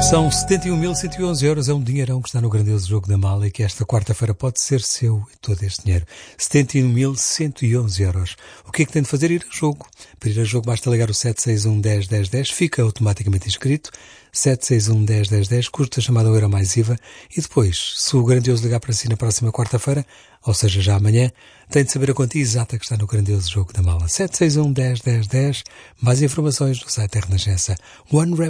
São 71.111 euros, é um dinheirão que está no grandioso jogo da Mala e que esta quarta-feira pode ser seu e todo este dinheiro. 71.111 euros. O que é que tem de fazer? Ir a jogo. Para ir a jogo basta ligar o 761 10 10 10, fica automaticamente inscrito. 761 10 10 10, custa chamada ao euro mais IVA e depois, se o grandioso ligar para si na próxima quarta-feira, ou seja, já amanhã, tem de saber a quantia exata que está no grandioso jogo da Mala. 761 10 10 10, mais informações no site da Renascença.